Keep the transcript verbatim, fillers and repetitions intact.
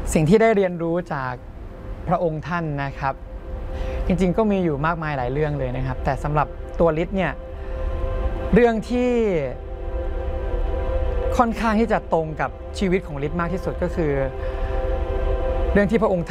สิ่งที่ได้เรียนรู้จากพระองค์ท่านนะครับจริงๆก็มีอยู่มากมายหลายเรื่องเลยนะครับแต่สำหรับตัวฤทธิ์เนี่ยเรื่องที่ค่อนข้างที่จะตรงกับชีวิตของฤทธิ์มากที่สุดก็คือเรื่องที่พระองค์